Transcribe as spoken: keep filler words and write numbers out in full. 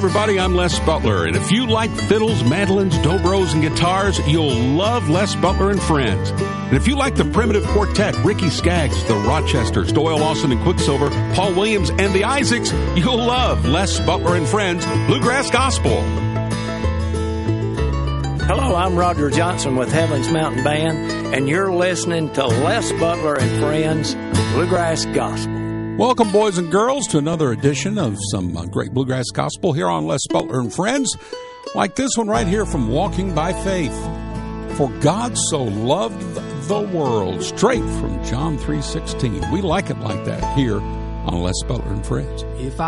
everybody. I'm Les Butler, and if you like fiddles, mandolins, dobros, and guitars, you'll love Les Butler and Friends. And if you like the Primitive Quartet, Ricky Skaggs, the Rochesters, Doyle Lawson and Quicksilver, Paul Williams, and the Isaacs, you'll love Les Butler and Friends, Bluegrass Gospel. Hello, I'm Roger Johnson with Heaven's Mountain Band, and you're listening to Les Butler and Friends, Bluegrass Gospel. Welcome, boys and girls, to another edition of some uh, great Bluegrass Gospel here on Les Butler and Friends, like this one right here from Walking by Faith. For God so loved the world, straight from John three sixteen. We like it like that here on Les Butler and Friends. If